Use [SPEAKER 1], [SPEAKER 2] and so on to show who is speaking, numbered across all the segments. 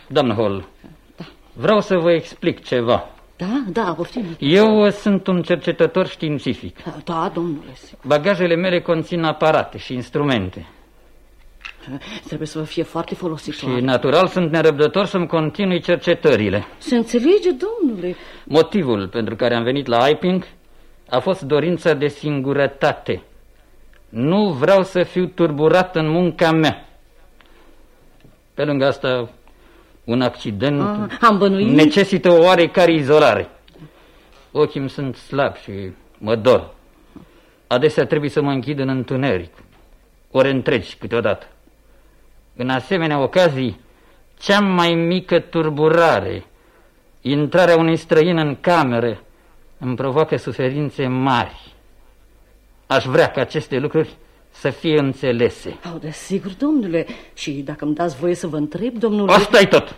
[SPEAKER 1] Doamnă Hall, vreau să vă explic ceva.
[SPEAKER 2] Da, poftim.
[SPEAKER 1] Eu sunt un cercetător științific.
[SPEAKER 2] Da, domnule.
[SPEAKER 1] Bagajele mele conțin aparate și instrumente.
[SPEAKER 2] Trebuie să vă fie foarte folositor.
[SPEAKER 1] Și natural sunt nerăbdător să-mi continui cercetările.
[SPEAKER 2] Se înțelege, domnule.
[SPEAKER 1] Motivul pentru care am venit la Iping a fost dorința de singurătate. Nu vreau să fiu turburat în munca mea. Pe lângă asta, un accident necesită o oarecare izolare. Ochii îmi sunt slabi și mă dor. Adesea trebuie să mă închid în întuneric, ore întregi câteodată. În asemenea ocazii, cea mai mică turburare, intrarea unui străin în cameră, îmi provoacă suferințe mari. Aș vrea ca aceste lucruri să fie înțelese.
[SPEAKER 2] Desigur, domnule. Și dacă îmi dați voie să vă întreb, domnule...
[SPEAKER 1] Asta-i tot.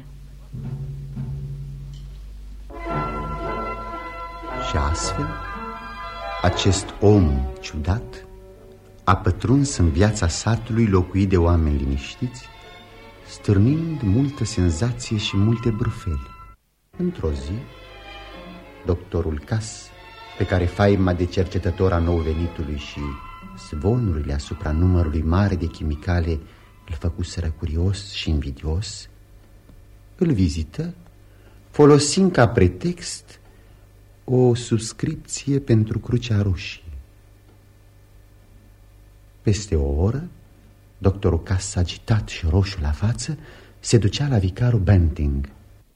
[SPEAKER 3] Și astfel, acest om ciudat a pătruns în viața satului locuit de oameni liniștiți, stârnind multă senzație și multe brufeli. Într-o zi, doctorul Cass, pe care faima de cercetător a nou-venitului și zvonurile asupra numărului mare de chimicale îl făcuseră curios și invidios, îl vizită, folosind ca pretext o subscripție pentru Crucea Roșie. Peste o oră, doctorul Cass, agitat și roșu la față, se ducea la vicarul Banting.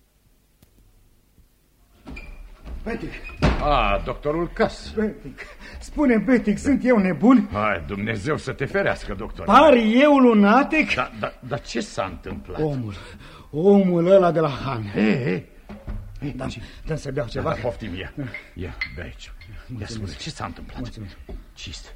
[SPEAKER 4] Banting.
[SPEAKER 5] Doctorul Cass.
[SPEAKER 4] Banting. Spune, Banting, sunt eu nebun?
[SPEAKER 5] Hai, Dumnezeu să te ferească, doctor.
[SPEAKER 4] Pari eu lunatic?
[SPEAKER 5] Dar ce s-a întâmplat?
[SPEAKER 4] Omul ăla de la Han. Dă-mi să beau ceva.
[SPEAKER 5] Poftim, ia, bea aici. Ia spune, ce s-a întâmplat?
[SPEAKER 4] Mulțumesc.
[SPEAKER 5] Ce este?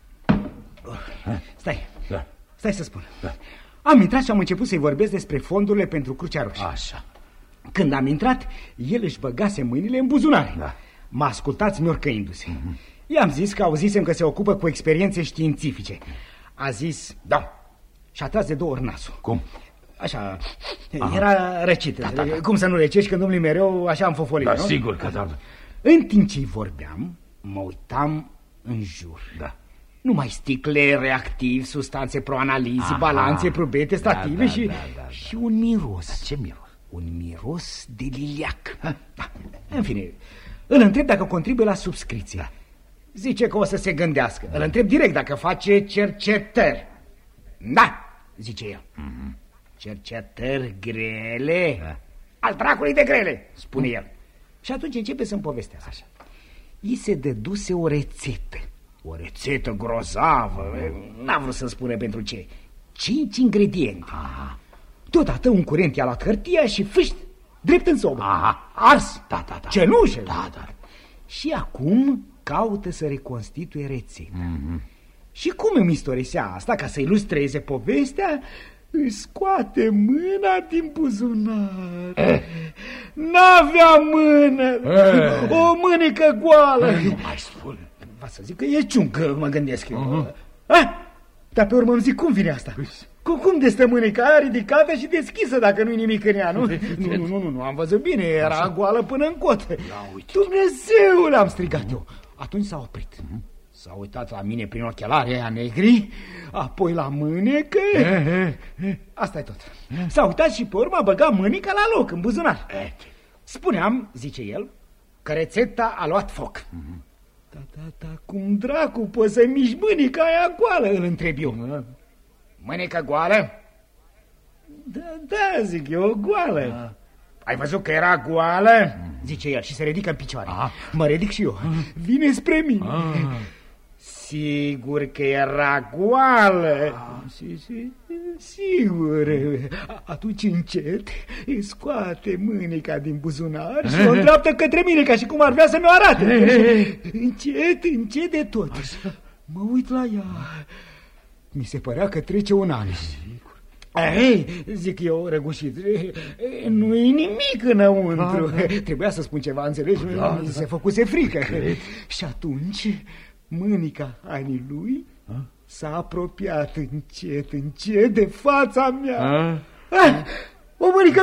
[SPEAKER 4] Stai să spun. Am intrat și am început să-i vorbesc despre fondurile pentru Crucea Roșie.
[SPEAKER 5] Așa.
[SPEAKER 4] Când am intrat, el își băgase mâinile în buzunare. M-a ascultat miorcăindu-se. I-am zis că auzisem că se ocupă cu experiențe științifice. A zis da și a tras de 2 ori nasul.
[SPEAKER 5] Cum?
[SPEAKER 4] Așa, era răcit. Cum să nu răcești când domnului mereu așa am fofolit, nu?
[SPEAKER 5] Sigur că da.
[SPEAKER 4] În timp ce-i vorbeam, mă uitam în jur. Numai sticle, reactivi, substanțe pro-analizi, balanțe, probete, stative și un miros.
[SPEAKER 5] Ce miros?
[SPEAKER 4] Un miros de liliac. În fine, îl întreb dacă contribuie la subscripție. Zice că o să se gândească. Îl întreb direct dacă face cercetări. Da, zice el. Cercetări grele? Al dracului de grele, spune el. Și atunci începe să-mi povestească. Așa. I se dăduse o rețetă. O rețetă grozavă. N-am vrut să spune pentru ce. 5 ingrediente. Deodată un curent i-a luat hârtia și fâșt, drept în sobă. Ars. Cenușă. Și acum caută să reconstituie rețeta. Și cum îmi istorisea asta, ca să ilustreze povestea, își scoate mâna din buzunar. N-avea mână. O mânică goală.
[SPEAKER 5] Nu mai spune.
[SPEAKER 4] Va să zic că e ciuncă, mă gândesc eu. Dar pe urmă îmi zic, cum vine asta? Cum de stă mânica aia ridicată și deschisă dacă nu-i nimic în ea, nu? Nu, am văzut bine, era goală până în cot. Dumnezeule, am strigat eu. Atunci s-a oprit. S-a uitat la mine prin ochelarii aia negri, apoi la mânecă. Asta e tot. S-a uitat și pe urmă a băgat mânica la loc, în buzunar. Spuneam, zice el, că rețeta a luat foc. Da, cum dracu poți să miști mânica aia goală, îl întreb eu. Mânică goală? Da, zic eu, goală. Ai văzut că era goală? Zice el și se ridică în picioare. Mă ridic și eu. Vine spre mine. Sigur că era goală. Sigur. Atunci încet îi scoate mânica din buzunar și o îndreaptă către mine, ca și cum ar vrea să mi-o arate. Încet de tot. Mă uit la ea. Mi se părea că trece un an. Zic eu răgușit, nu-i nimic înăuntru. Trebuia să spun ceva, înțelegi? Se făcuse frică. Și atunci mânica Anii lui s-a apropiat încet de fața mea. O mânică